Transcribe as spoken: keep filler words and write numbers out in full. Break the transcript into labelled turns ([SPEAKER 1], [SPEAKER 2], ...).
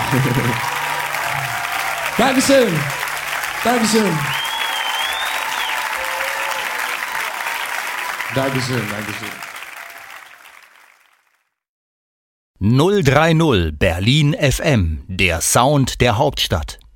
[SPEAKER 1] Dankeschön. Dankeschön. Dankeschön, Dankeschön.
[SPEAKER 2] null drei null Berlin F M, der Sound der Hauptstadt.